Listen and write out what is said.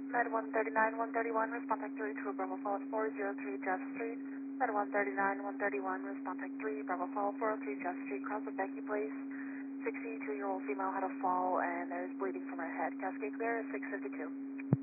Med 139, 131, respond type 3 to Bravo Fall 403 Jeff Street. Med 139, 131, respond type 3, Bravo Fall 403 Jeff Street, cross the Becky Place. 62-year-old female had a fall and is bleeding from her head. Cascade clear, 652.